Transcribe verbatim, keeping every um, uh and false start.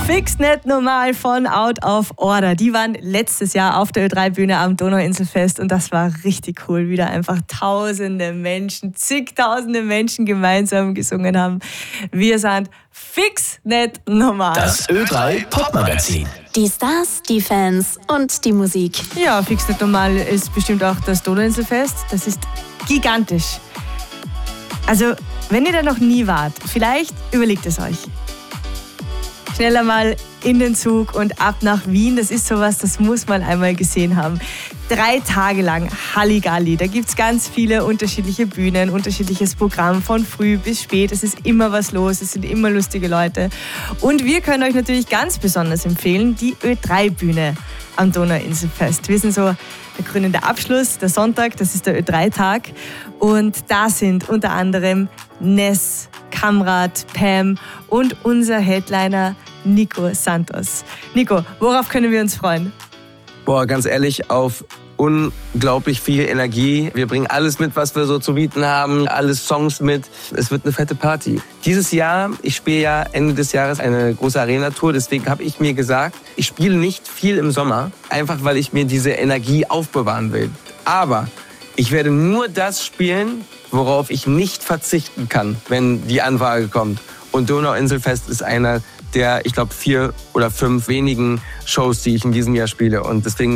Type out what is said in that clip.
Fix nicht normal von Out of Order. Die waren letztes Jahr auf der Ö drei Bühne am Donauinselfest und das war richtig cool. Wieder einfach tausende Menschen, zigtausende Menschen gemeinsam gesungen haben. Wir sind fix nicht normal. Das Ö drei Popmagazin. Die Stars, die Fans und die Musik. Ja, fix nicht normal ist bestimmt auch das Donauinselfest. Das ist gigantisch. Also, wenn ihr da noch nie wart, vielleicht überlegt es euch. Schneller mal in den Zug und ab nach Wien. Das ist sowas, das muss man einmal gesehen haben. Drei Tage lang Halligalli. Da gibt es ganz viele unterschiedliche Bühnen, unterschiedliches Programm von früh bis spät. Es ist immer was los, es sind immer lustige Leute. Und wir können euch natürlich ganz besonders empfehlen, die Ö drei Bühne am Donauinselfest. Wir sind so der krönende Abschluss, der Sonntag, das ist der Ö drei Tag. Und da sind unter anderem Ness, Kamrat, Pam und unser Headliner Nico Santos. Nico, worauf können wir uns freuen? Boah, ganz ehrlich, auf unglaublich viel Energie. Wir bringen alles mit, was wir so zu bieten haben, alle Songs mit. Es wird eine fette Party. Dieses Jahr, ich spiele ja Ende des Jahres eine große Arena-Tour, deswegen habe ich mir gesagt, ich spiele nicht viel im Sommer, einfach weil ich mir diese Energie aufbewahren will. Aber ich werde nur das spielen, worauf ich nicht verzichten kann, wenn die Anfrage kommt. Und Donauinselfest ist einer der, ich glaube, vier oder fünf wenigen Shows, die ich in diesem Jahr spiele. Und deswegen